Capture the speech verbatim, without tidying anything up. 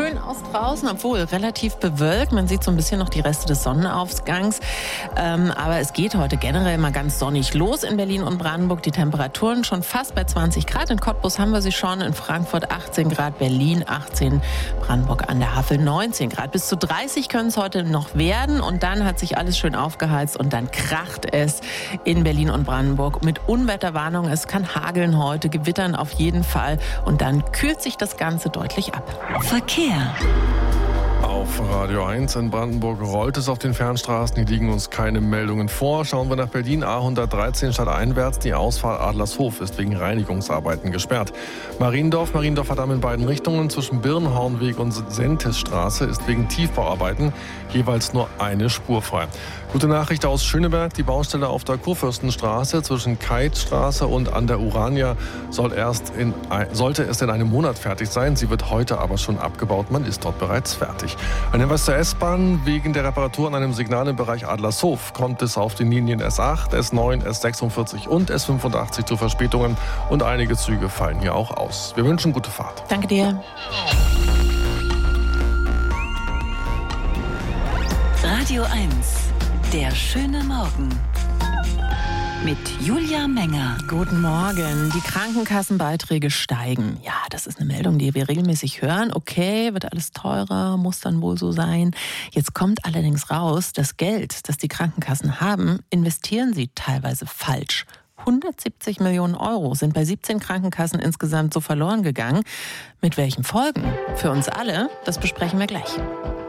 schön aus draußen, obwohl relativ bewölkt. Man sieht so ein bisschen noch die Reste des Sonnenaufgangs. Ähm, aber es geht heute generell mal ganz sonnig los in Berlin und Brandenburg. Die Temperaturen schon fast bei zwanzig Grad. In Cottbus haben wir sie schon, in Frankfurt achtzehn Grad, Berlin achtzehn, Brandenburg an der Havel neunzehn Grad. Bis zu dreißig können es heute noch werden. Und dann hat sich alles schön aufgeheizt und dann kracht es in Berlin und Brandenburg mit Unwetterwarnung. Es kann hageln heute, gewittern auf jeden Fall. Und dann kühlt sich das Ganze deutlich ab. Verkehr. Auf Radio eins in Brandenburg rollt es auf den Fernstraßen. Hier liegen uns keine Meldungen vor. Schauen wir nach Berlin, A hundertdreizehn stadteinwärts. Die Ausfahrt Adlershof ist wegen Reinigungsarbeiten gesperrt. Mariendorf, Mariendorfer Damm in beiden Richtungen zwischen Birnhornweg und Sentisstraße ist wegen Tiefbauarbeiten jeweils nur eine Spur frei. Gute Nachricht aus Schöneberg. Die Baustelle auf der Kurfürstenstraße zwischen Keithstraße und an der Urania soll erst in, sollte es in einem Monat fertig sein. Sie wird heute aber schon abgebaut. Man ist dort bereits fertig. Ein Hinweis zur S-Bahn. Wegen der Reparatur an einem Signal im Bereich Adlershof kommt es auf den Linien S acht, S neun, S sechsundvierzig und S fünfundachtzig zu Verspätungen. Und einige Züge fallen hier auch aus. Wir wünschen gute Fahrt. Danke dir. Radio eins. Der schöne Morgen. Mit Julia Menger. Guten Morgen. Die Krankenkassenbeiträge steigen. Ja, das ist eine Meldung, die wir regelmäßig hören. Okay, wird alles teurer, muss dann wohl so sein. Jetzt kommt allerdings raus, das Geld, das die Krankenkassen haben, investieren sie teilweise falsch. hundertsiebzig Millionen Euro sind bei siebzehn Krankenkassen insgesamt so verloren gegangen. Mit welchen Folgen? Für uns alle, das besprechen wir gleich.